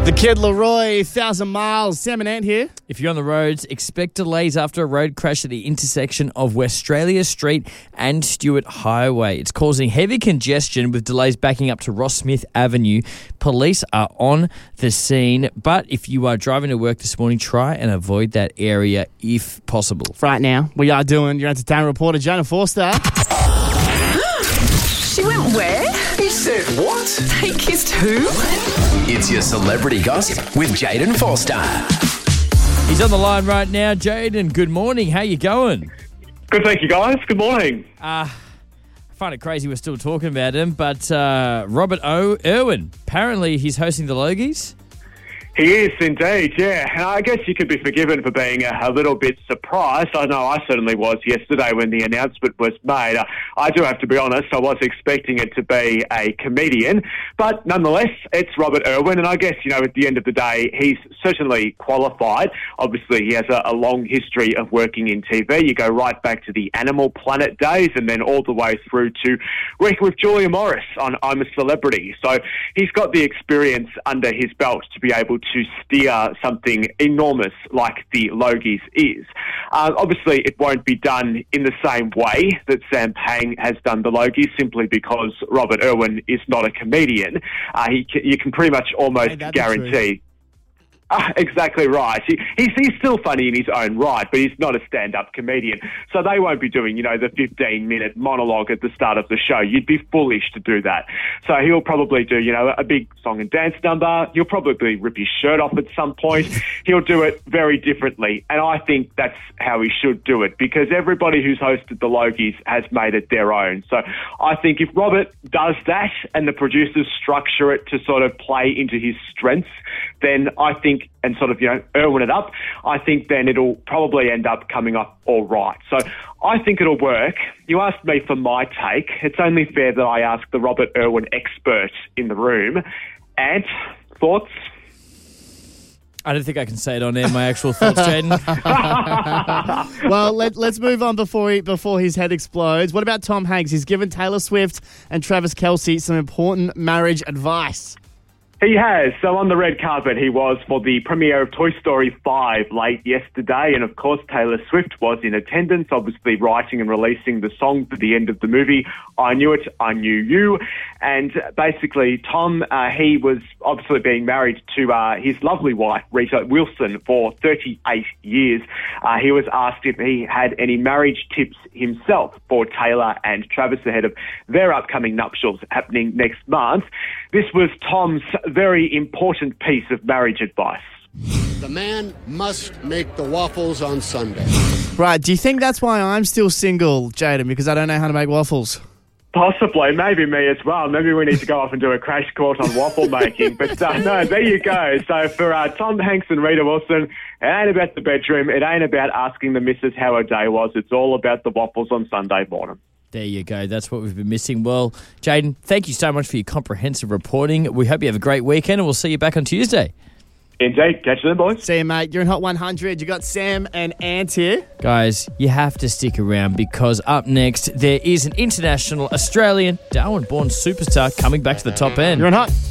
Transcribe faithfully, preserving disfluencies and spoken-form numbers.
The Kid Leroy, Thousand Miles. Sam and Ant here. If you're on the roads, expect delays after a road crash at the intersection of Westralia Street and Stewart Highway. It's causing heavy congestion with delays backing up to Ross Smith Avenue. Police are on the scene, but if you are driving to work this morning, try and avoid that area if possible. Right now, we are doing your entertainment reporter, Jonah Forster. She went where? He said what? They kissed who? It's your celebrity gossip with Jaden Forster. He's on the line right now. Jaden, good morning. How you going? Good, thank you, guys. Good morning. Uh, I find it crazy we're still talking about him, but uh, Robert O. Irwin, apparently he's hosting the Logies. He is indeed, yeah. And I guess you could be forgiven for being a, a little bit surprised. I know I certainly was yesterday when the announcement was made. Uh, I do have to be honest, I was expecting it to be a comedian. But nonetheless, it's Robert Irwin. And I guess, you know, at the end of the day, he's certainly qualified. Obviously, he has a, a long history of working in T V. You go right back to the Animal Planet days and then all the way through to working with Julia Morris on I'm a Celebrity. So he's got the experience under his belt to be able to to steer something enormous like the Logies is. Uh, obviously, it won't be done in the same way that Sam Pang has done the Logies, simply because Robert Irwin is not a comedian. Uh, he can, you can pretty much almost Hey, guarantee... Uh, exactly right. He, he's, he's still funny in his own right, but he's not a stand-up comedian. So they won't be doing, you know, the fifteen-minute monologue at the start of the show. You'd be foolish to do that. So he'll probably do, you know, a big song and dance number. He'll probably rip his shirt off at some point. He'll do it very differently. And I think that's how he should do it, because everybody who's hosted the Logies has made it their own. So I think if Robert does that and the producers structure it to sort of play into his strengths, then I think, and sort of, you know, Irwin it up, I think then it'll probably end up coming up all right. So I think it'll work. You asked me for my take. It's only fair that I ask the Robert Irwin expert in the room. Ant, thoughts? I don't think I can say it on air, my actual thoughts, Jaden. Well, let, let's move on before he, before his head explodes. What about Tom Hanks? He's given Taylor Swift and Travis Kelce some important marriage advice. He has. So on the red carpet, he was for the premiere of Toy Story five late yesterday. And of course, Taylor Swift was in attendance, obviously writing and releasing the song for the end of the movie, I Knew It, I Knew You. And basically, Tom, uh, he was obviously being married to uh, his lovely wife, Rita Wilson, for thirty-eight years. Uh, he was asked if he had any marriage tips himself for Taylor and Travis ahead of their upcoming nuptials happening next month. This was Tom's very important piece of marriage advice. The man must make the waffles on Sunday. Right, do you think that's why I'm still single, Jaden, because I don't know how to make waffles? Possibly, maybe me as well. Maybe we need to go off and do a crash course on waffle making. But uh, no, there you go. So for uh, Tom Hanks and Rita Wilson, it ain't about the bedroom. It ain't about asking the missus how her day was. It's all about the waffles on Sunday morning. There you go. That's what we've been missing. Well, Jaden, thank you so much for your comprehensive reporting. We hope you have a great weekend, and we'll see you back on Tuesday. Indeed. Catch you then, boys. See you, mate. You're in Hot one hundred. You got Sam and Ant here. Guys, you have to stick around, because up next, there is an international Australian Darwin-born superstar coming back to the top end. You're in Hot.